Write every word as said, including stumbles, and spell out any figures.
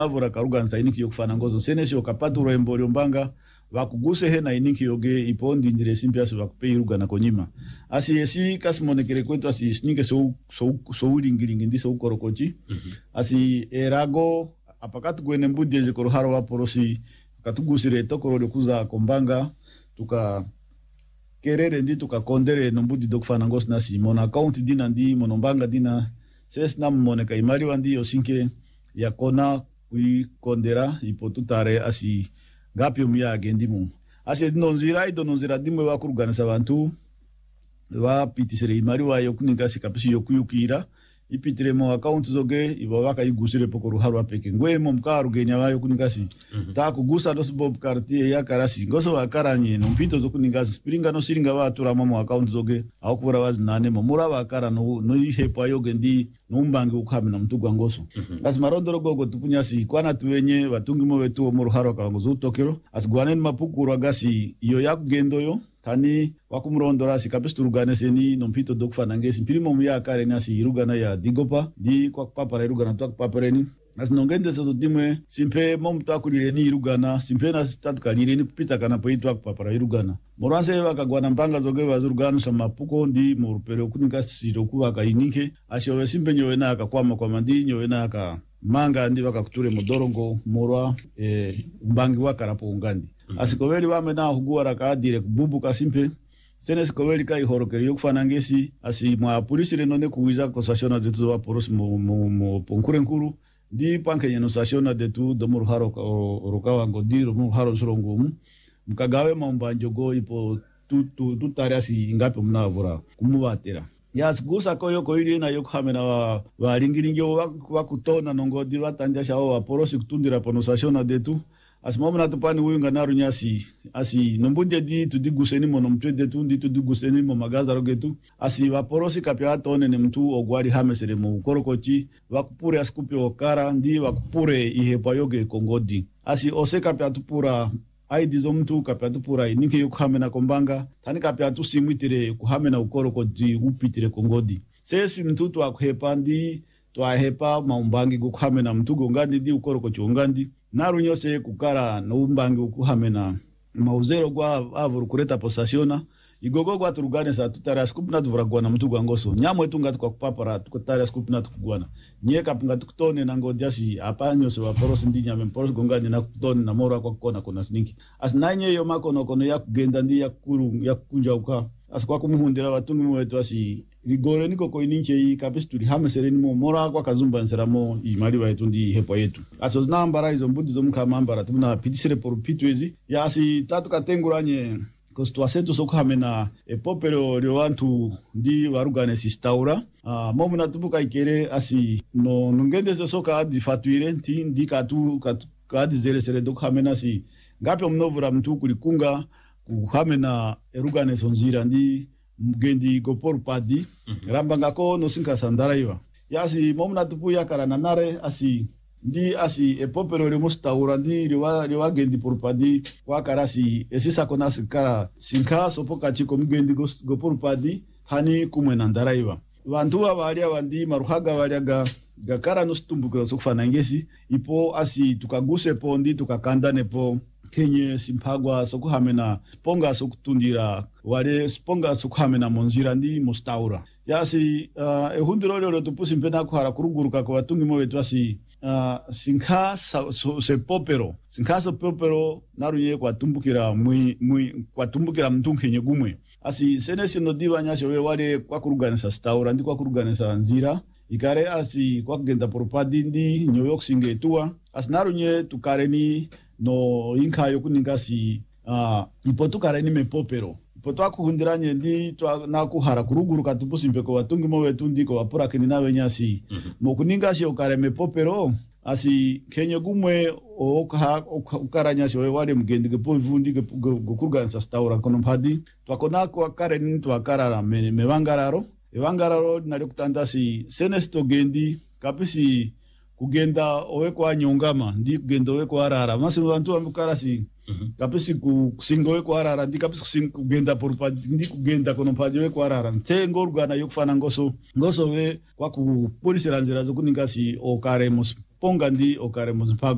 avura karuganisa iniki yokufana ngozo senesi okapatu rembo lyombanga vakuguse hena iniki yoge ipondi ndire simpia so vakupe irugana konyima asi esi kasimonekere kwetu asi snike so so so uringiringi ndi so ukorokochi mm -hmm. asi erago apakati gwene mbudi je koroharo waporosi katugusire tokoro lyokuza kombanga tuka kerere ndi tukakondere nombudi dokufana ngozo nasi mona account dina ndi monombanga dina ses na moneka imari wandi yosinke yakona kuikondera ipotutare asi ngapi umya agendimu asi nonzira ido nonzira dimwe wakuruganisa abantu wapitisire imari wayo kuningasi kapisi yokuyukira ipitire mo account zoge ibo wakayigusire pokoro harwa peke ngwemo mkaru genya wayo kuningasi mm -hmm. ta kugusa dos bob kartie ya karasi ngoso wakaranye nompito zokuningasi springa no siringa watura mo account zoge awukura wazi nane mo mura wakara no no ihepa yoge ndi numbangi ukhamina mtugwa ngoso mm -hmm. basi marondoro gogo tupunyasi kwana tuwenye watungi mo wetu mo ruharo ka ngozo tokero asgwanen mapukuru agasi iyo yakugendo yo tani wakumrondora sikapesturugane seni nompito dokufana ngesi mpirimo muya kare nasi irugana ya digopa di kwa papara irugana twa papareni nas nongende so dimwe simpe momto akulireni irugana simpe na tatkalireni pita kana poitwa papara irugana moranse wakagwana mpanga zoge wazurugana sama puko ndi morupero kunika sirokuwa kainike ashowe simpe nyowe na akakwama kwa mandi nyowe na aka manga ndi wakakuture modorongo morwa e, mbangi wakarapo ungandi mm -hmm. asikoweli wame na huguara kaadire kububu kasimpe sene sikoweli kai horokeri yokufana ngesi asi mwa polisi renone kuwiza kosashona detu wa porosi mo, mo, mo ponkure nkuru ndi panke nyeno sashona detu domuru haro rokawa ngodiro mu haro surongomu mkagawe maumbanjogo ipo tu, tu, tu tari asi ngape mnavura kumuvatera yas gusa koyo koiri na yokhamena wa wa ringiringi wa kutona nongodi watanja shao wa porosi kutundira ponosashona detu asimomna tupani uyunga naru nyasi asi nombunde di tudiguseni mono mtwe detu ndi tudiguseni mo magaza rogetu asi wa porosi kapya tone ne mtu ogwari hamesere mo korokochi wakupure asikupe okara ndi wakupure ihepa yoge kongodi asi oseka kapya tupura aidi zo mtu kapya tupura inike yokhamena kombanga tani kapya tusimwitire kuhamena ukorokochi upitire kongodi sesi mtu tu akuhepa ndi twahepa maumbangi gukhamena mtu gongandi di ukorokochi ongandi naru nyose kukara no umbangi ukuhamena mauzero gwa avuru kureta posasiona igogo gwa turugane sa tutara skupna tuvuragwana mtu gwa ngoso nyamwe tunga tukwa kupapara tukotara skupna tukugwana nyeka punga tukutone na ngodiasi apanyo se waporosi ndi nyame mporosi gongani na kutone na mora kwa kukona kuna sninki asinanye yo makono kono ya kugenda ndi ya kuru ya kunja uka asikwa kumuhundira watungi mwetu asi rigore niko ko ininche yi kapisturi hamesere ni mo mora kwa kazumba nseramo imali wa yetu ndi hepo yetu aso nambara izo mbudi zo mkamambara tumuna pitisire por pitwezi ya asi tatu katenguranye kostwasetu sokhamena epopero lyo wantu ndi warugane sistaura ah momu natubuka ikere asi no nungende soka adi fatwire nti ndi katu katu kadi zere sere dokhamena si ngape mnovura mtu kulikunga kuhamena erugane sonzira ndi mgendi gopor padi mm -hmm. rambanga ko no sinka sandaraiwa yasi momna tupuya karana nare asi ndi asi epopero le mustaura ndi liwa liwa gendi por padi kwa karasi esisa kona sikara sinka sopoka chiko mgendi gopor padi hani kumwe nandaraiwa vantu avalia wandi maruhaga waliaga gakara no stumbukira sokufana ngesi ipo asi tukaguse po ndi tukakandane po kenye simpagwa sokuhamena sponga sokutundira wale sponga sokuhamena monzira ndi mustaura yasi uh, ehundiro lero tupusi mpena kuhara kuruguruka kwa watungi mo wetu asi uh, sinka so, se popero sinka so popero narunye kwa tumbukira mwi mwi kwa tumbukira mtunkenye gumwe asi senesi no diva nyasho we wale kwa kuruganisa staura ndi kwa kuruganisa nzira ikare asi kwa kugenda propadi ndi New York singetua asinarunye tukareni no inka yokuningasi uh, ipotukare ni mepopero ipoto akuhundiranye ndi twa nakuhara kuruguru katupusi mpeko watungi mo wetu ndiko wapura kini nawe nyasi mm -hmm. mokuningasi okare mepopero asi kenye gumwe okha ukaranya showe wale mgendi gepo vundi gokurga nsa staura kono mpadi twakonako akare ni twakara me, mewangararo ewangararo nali kutandasi senesto gendi kapisi kugenda owe kwa nyongama ndi kugenda owe kwa arara masi bantu ambukarasi mm -hmm. kapisi kusinga owe kwa arara ndi kapisi kusinga kugenda porupadi ndi kugenda kono mpadi owe kwa arara ntengo rugana yokufana ngoso ngoso we kwa ku polisi ranzira zo kuningasi okare mus ponga ndi okare mus